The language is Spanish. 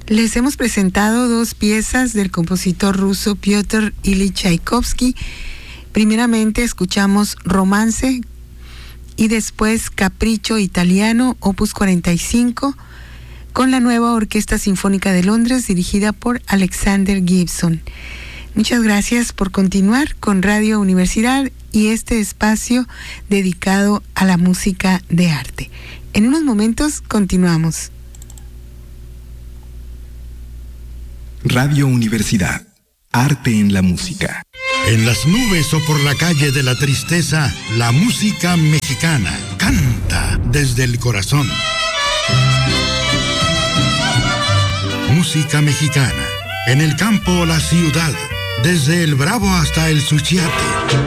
Les hemos presentado dos piezas del compositor ruso Piotr Ilich Tchaikovsky. Primeramente escuchamos Romance y después Capricho Italiano, opus 45, con la nueva Orquesta Sinfónica de Londres dirigida por Alexander Gibson. Muchas gracias por continuar con Radio Universidad y este espacio dedicado a la música de arte. En unos momentos continuamos. Radio Universidad, arte en la música. En las nubes o por la calle de la tristeza, la música mexicana canta desde el corazón. Música mexicana, en el campo o la ciudad, desde el Bravo hasta el Suchiate.